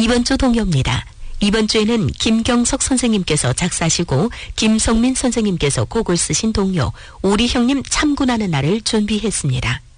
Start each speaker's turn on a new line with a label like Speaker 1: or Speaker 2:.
Speaker 1: 이번 주 동요입니다. 이번 주에는 김경석 선생님께서 작사하시고 김성민 선생님께서 곡을 쓰신 동요 우리 형님 참군하는 날을 준비했습니다.